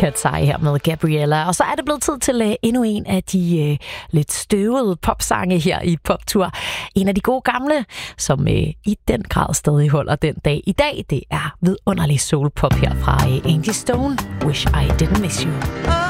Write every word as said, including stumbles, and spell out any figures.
Cat's Eye her med Gabriella. Og så er det blevet tid til uh, endnu en af de uh, lidt støvede popsange her i Poptur. En af de gode gamle, som uh, i den grad stadig holder den dag i dag. Det er vidunderlig soul pop her fra uh, Angie Stone. Wish I Didn't Miss You.